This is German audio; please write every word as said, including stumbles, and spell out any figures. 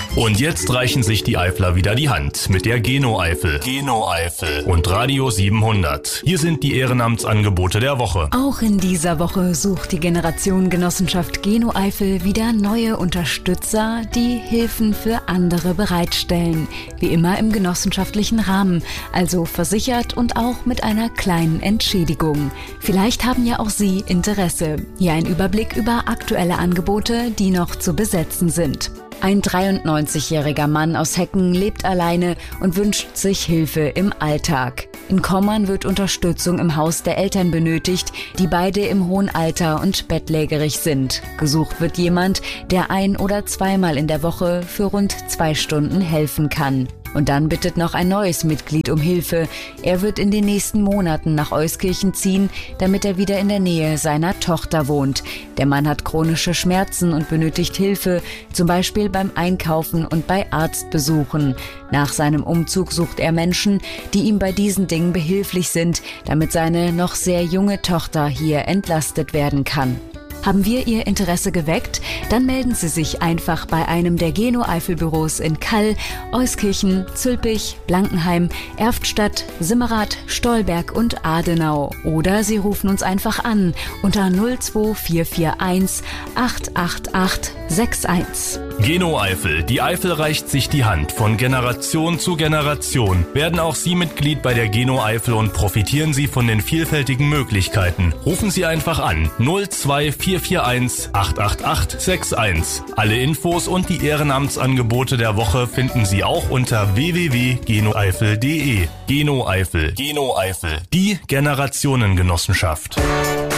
Und jetzt reichen sich die Eifler wieder die Hand mit der Geno-Eifel. Geno-Eifel und Radio siebenhundert. Hier sind die Ehrenamtsangebote der Woche. Auch in dieser Woche sucht die Generation Genossenschaft Geno-Eifel wieder neue Unterstützer, die Hilfen für andere bereitstellen. Wie immer im genossenschaftlichen Rahmen, also versichert und auch mit einer kleinen Entschädigung. Vielleicht haben ja auch Sie Interesse. Hier ein Überblick über aktuelle Angebote, die noch zu besetzen sind. Ein dreiundneunzigjähriger Mann aus Hecken lebt alleine und wünscht sich Hilfe im Alltag. In Kommern wird Unterstützung im Haus der Eltern benötigt, die beide im hohen Alter und bettlägerig sind. Gesucht wird jemand, der ein- oder zweimal in der Woche für rund zwei Stunden helfen kann. Und dann bittet noch ein neues Mitglied um Hilfe. Er wird in den nächsten Monaten nach Euskirchen ziehen, damit er wieder in der Nähe seiner Tochter wohnt. Der Mann hat chronische Schmerzen und benötigt Hilfe, zum Beispiel beim Einkaufen und bei Arztbesuchen. Nach seinem Umzug sucht er Menschen, die ihm bei diesen Dingen behilflich sind, damit seine noch sehr junge Tochter hier entlastet werden kann. Haben wir Ihr Interesse geweckt? Dann melden Sie sich einfach bei einem der Geno-Eifel-Büros in Kall, Euskirchen, Zülpich, Blankenheim, Erftstadt, Simmerath, Stolberg und Adenau. Oder Sie rufen uns einfach an unter null zwei vier vier eins acht acht acht sechs eins. Geno-Eifel. Die Eifel reicht sich die Hand. Von Generation zu Generation werden auch Sie Mitglied bei der Geno-Eifel und profitieren Sie von den vielfältigen Möglichkeiten. Rufen Sie einfach an null zwei vier vier eins acht acht acht sechs eins. Alle Infos und die Ehrenamtsangebote der Woche finden Sie auch unter w w w punkt genoeifel punkt de. Geno-Eifel. Geno-Eifel. Die Generationengenossenschaft.